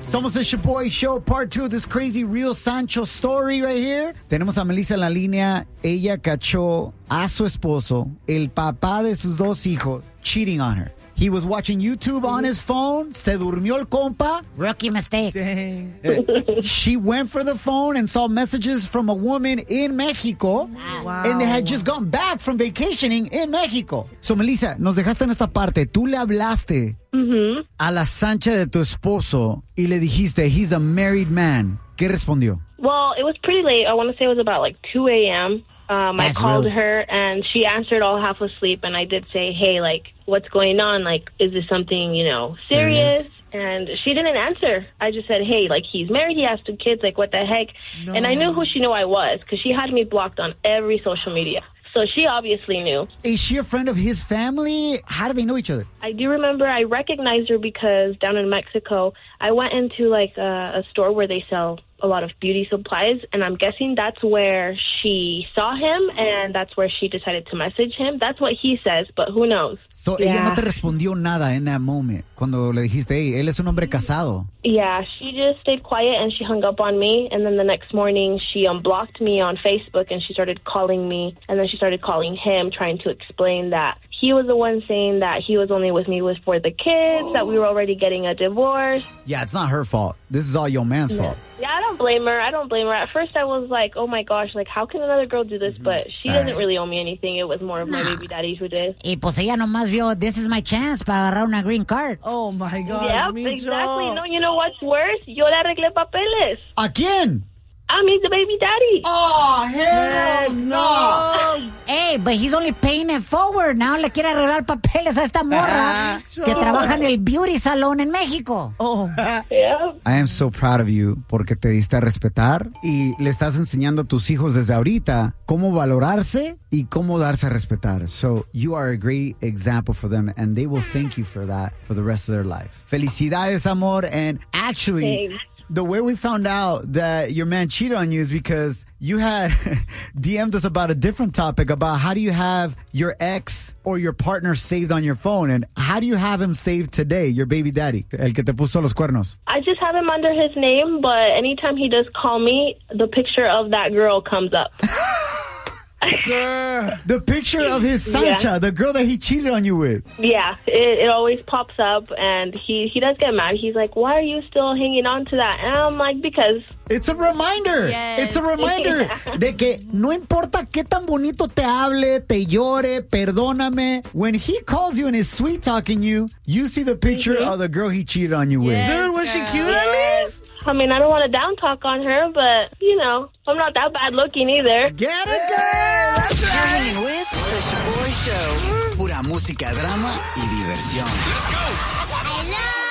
Somos el Shaboy Show, part 2 of this crazy real Sancho story right here. Tenemos a Melissa en la línea. Ella cachó a su esposo, el papá de sus 2 hijos, cheating on her. He was watching YouTube on his phone. Se durmió el compa. Rookie mistake. Dang. She went for the phone and saw messages from a woman in Mexico. Wow. And they had just gone back from vacationing in Mexico. So, Melissa, nos dejaste en esta parte. Tú le hablaste a la Sancha de tu esposo y le dijiste, he's a married man. ¿Qué respondió? Well, it was pretty late. I want to say it was about like 2 a.m. I called her and she answered all half asleep. And I did say, hey, like, what's going on? Like, is this something, serious? And she didn't answer. I just said, hey, like, he's married. He has 2 kids. Like, what the heck? No. And I knew who she knew I was because she had me blocked on every social media. So she obviously knew. Is she a friend of his family? How do they know each other? I do remember I recognized her because down in Mexico, I went into like a store where they sell a lot of beauty supplies, and I'm guessing that's where she saw him and that's where she decided to message him. That's what he says, but who knows? So ella no te respondió nada in that moment cuando le dijiste, hey, él es un hombre casado. Yeah, she just stayed quiet and she hung up on me, and then the next morning she unblocked me on Facebook and she started calling me, and then she started calling him trying to explain that he was the one saying that he was only with me for the kids, that we were already getting a divorce. Yeah, it's not her fault. This is all your man's fault. Yeah, I don't blame her. At first I was like, oh my gosh, like how can another girl do this? But she doesn't really owe me anything. It was more of my baby daddy who did. Y pues ella nomás vio, this is my chance para agarrar una green card. Oh my God. Yeah, exactly. No, you know what's worse? Yo le arreglé papeles. ¿A quién? I mean, the baby daddy. Oh, hell no. Hey, but he's only paying it forward. Now le quiere arreglar papeles a esta morra que trabaja en el beauty salon en México. Oh. Yeah. I am so proud of you porque te diste a respetar y le estás enseñando a tus hijos desde ahorita cómo valorarse y cómo darse a respetar. So you are a great example for them and they will thank you for that for the rest of their life. Felicidades, amor. And actually, Thanks. The way we found out that your man cheated on you is because you had DM'd us about a different topic about how do you have your ex or your partner saved on your phone, and how do you have him saved today, your baby daddy, el que te puso los cuernos? I just have him under his name, but anytime he does call me, the picture of that girl comes up. The picture of his Sancha, the girl that he cheated on you with. Yeah, it always pops up, and he does get mad. He's like, why are you still hanging on to that? And I'm like, because... It's a reminder. Yes. It's a reminder de que no importa qué tan bonito te hable, te llore, perdóname. When he calls you and is sweet talking you, you see the picture of the girl he cheated on you with. Yes. Dude, was she cute at least? I mean, I don't want to down talk on her, but, I'm not that bad looking either. Get it, girl! That's You're right. hanging with The Shaboy Show. Pura música, drama y diversión. Let's go.